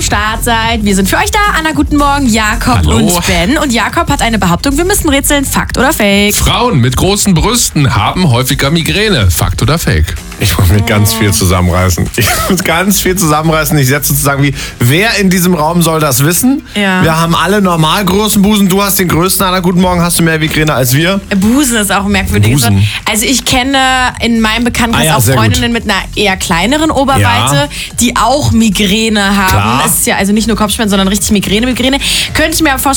Start seid. Wir sind für euch da. Anna, guten Morgen. Jakob Hallo. und Ben. Und Jakob hat eine Behauptung. Wir müssen rätseln. Fakt oder Fake? Frauen mit großen Brüsten haben häufiger Migräne. Fakt oder Fake? Ich muss mir ganz viel zusammenreißen. Ich setze sozusagen wie, wer in diesem Raum soll das wissen? Ja. Wir haben alle normal großen Busen. Du hast den größten. Anna, guten Morgen. Hast du mehr Migräne als wir? Busen ist auch ein merkwürdiges Wort. Busen. Also ich kenne in meinem Bekanntenkreis auch sehr Freundinnen mit einer eher kleineren Oberweite, die auch Migräne haben. Klar. Es ist ja also nicht nur Kopfschmerzen, sondern richtig Migräne. Könnte ich mir vorstellen,